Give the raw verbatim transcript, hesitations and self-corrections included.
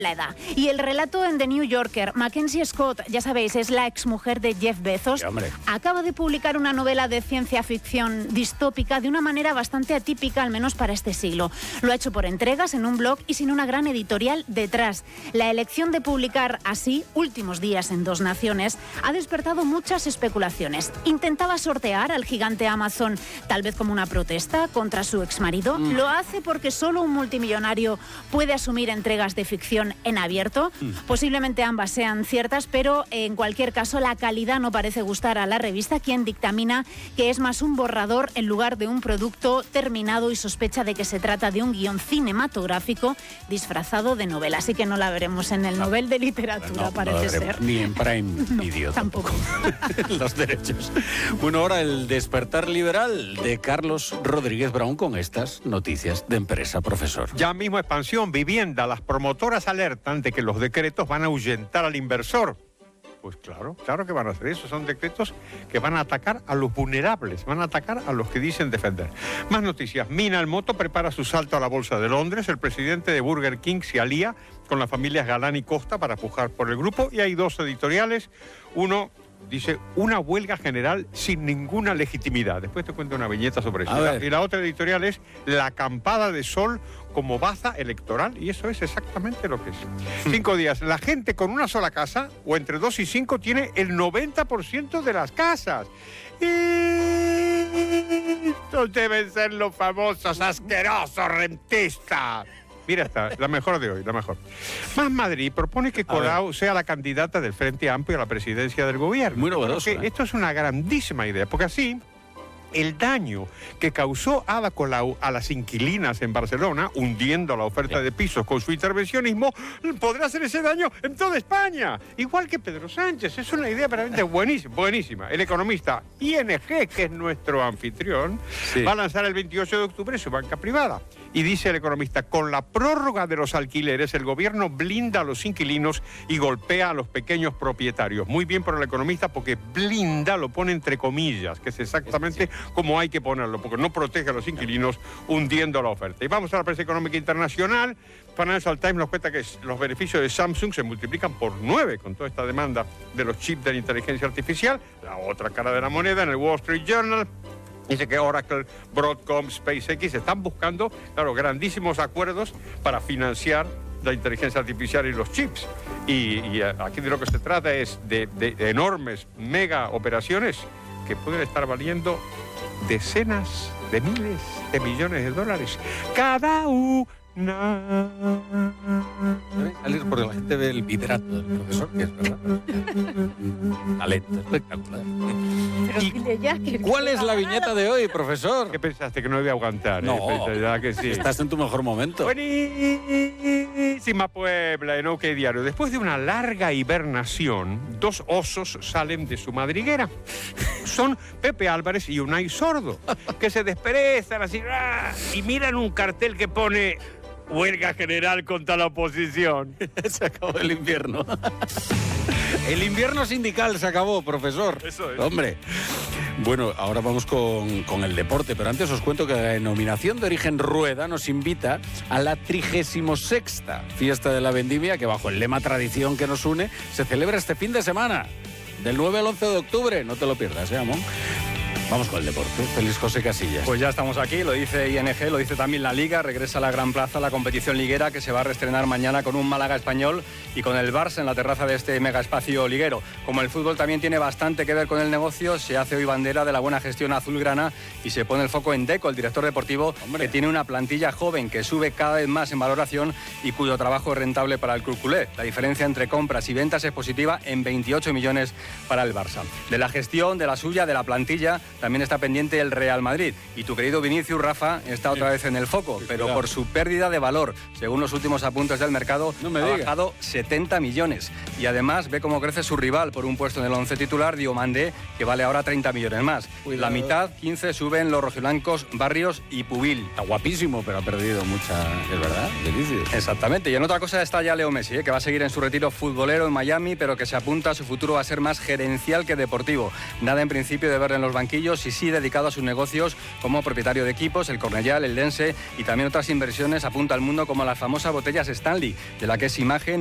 la edad. Y el relato en The New Yorker, Mackenzie Scott, ya sabéis, es la exmujer de Jeff Bezos, sí, acaba de publicar una novela de ciencia ficción distópica de una manera bastante atípica, al menos para este siglo. Lo ha hecho por entregas en un blog y sin una gran editorial detrás. La elección de publicar así, Últimos días en dos naciones, ha despertado muchas especulaciones. ¿Intentaba sortear al gigante Amazon tal vez como una protesta contra su exmarido? Mm. ¿Lo hace porque solo un multimillonario puede asumir entregas de ficción en abierto? Mm. Posiblemente ambas sean ciertas, pero en cualquier caso la calidad no parece gustar a la revista, quien dictamina que es más un borrador en lugar de un producto terminado y sospecha de que se trata de un guión cinematográfico disfrazado de novela. Así que no la veremos en el no. Nobel de Literatura, no, parece no ser. Ni en Prime no, Video tampoco. Los derechos. Bueno, ahora el despertar liberal de Carlos Rodríguez Brown con estas noticias de empresa, profesor. Ya mismo expansión, vivienda. Las promotoras alertan de que los decretos van a ahuyentar al inversor. Pues claro, claro que van a hacer eso. Son decretos que van a atacar a los vulnerables, van a atacar a los que dicen defender. Más noticias. Mina el Moto prepara su salto a la Bolsa de Londres. El presidente de Burger King se alía con las familias Galán y Costa para pujar por el grupo. Y hay dos editoriales. Uno dice, una huelga general sin ninguna legitimidad. Después te cuento una viñeta sobre eso. Y la otra editorial es la acampada de sol como baza electoral, y eso es exactamente lo que es. Cinco días. La gente con una sola casa, o entre dos y cinco, tiene el noventa por ciento de las casas. Y estos deben ser los famosos asquerosos rentistas. Mira esta, la mejor de hoy, la mejor. Más Madrid propone que Colau sea la candidata del Frente Amplio a la presidencia del gobierno. Muy novedoso. ¿eh? Esto es una grandísima idea, porque así el daño que causó Ada Colau a las inquilinas en Barcelona, hundiendo la oferta de pisos con su intervencionismo, podrá hacer ese daño en toda España. Igual que Pedro Sánchez. Es una idea realmente buenísima. buenísima. El economista I N G, que es nuestro anfitrión, sí. va a lanzar el veintiocho de octubre su banca privada. Y dice el economista, con la prórroga de los alquileres, el gobierno blinda a los inquilinos y golpea a los pequeños propietarios. Muy bien por el economista, porque blinda lo pone entre comillas, que es exactamente como hay que ponerlo, porque no protege a los inquilinos hundiendo la oferta. Y vamos a la prensa económica internacional. Financial Times nos cuenta que los beneficios de Samsung se multiplican por nueve con toda esta demanda de los chips de la inteligencia artificial. La otra cara de la moneda, en el Wall Street Journal, dice que Oracle, Broadcom, SpaceX están buscando, claro, grandísimos acuerdos para financiar la inteligencia artificial y los chips. Y, y aquí de lo que se trata es de, de, de enormes mega operaciones que pueden estar valiendo decenas de miles de millones de dólares cada una. Debe salir porque la gente ve el vibrato del profesor, que es verdad. Talento espectacular. Pero ya, que ¿Cuál es la viñeta de hoy, profesor? ¿Qué pensaste, que no iba a aguantar? No, eh? Ya que sí. Estás en tu mejor momento. Buenísima Puebla, en OK Diario. Después de una larga hibernación, dos osos salen de su madriguera. Son Pepe Álvarez y Unai Sordo, que se desperezan así y miran un cartel que pone huelga general contra la oposición. Se acabó el invierno. El invierno sindical se acabó, profesor. Eso es. Hombre. Bueno, ahora vamos con, con el deporte, pero antes os cuento que la denominación de origen Rueda nos invita a la trigésimo sexta fiesta de la vendimia, que bajo el lema tradición que nos une, se celebra este fin de semana, del nueve al once de octubre. No te lo pierdas, ¿eh, Amón? Vamos con el deporte. Feliz José Casillas. Pues ya estamos aquí, lo dice I N G, lo dice también la Liga. Regresa a la Gran Plaza la competición liguera, que se va a reestrenar mañana con un Málaga Español y con el Barça en la terraza de este mega espacio liguero. Como el fútbol también tiene bastante que ver con el negocio, se hace hoy bandera de la buena gestión azulgrana y se pone el foco en Deco, el director deportivo, Hombre. que tiene una plantilla joven que sube cada vez más en valoración y cuyo trabajo es rentable para el club culé. La diferencia entre compras y ventas es positiva en veintiocho millones para el Barça. De la gestión, de la suya, de la plantilla, también está pendiente el Real Madrid. Y tu querido Vinicius, Rafa, está otra vez en el foco, sí, pero por su pérdida de valor. Según los últimos apuntes del mercado, no me ha diga. bajado setenta millones. Y además ve cómo crece su rival por un puesto en el once titular, Diomandé, que vale ahora treinta millones más. Cuidado. La mitad, quince, suben los rojiblancos Barrios y Pubil. Está guapísimo, pero ha perdido mucha... ¿Es verdad? Vinicius. Exactamente. Y en otra cosa está ya Leo Messi, ¿eh? que va a seguir en su retiro futbolero en Miami, pero que se apunta a su futuro va a ser más gerencial que deportivo. Nada en principio de verle en los banquillos, medio, sí, sí, dedicado a sus negocios como propietario de equipos, el Cornellà, el Dense y también otras inversiones, apunta al mundo, como las famosas botellas Stanley, de la que es imagen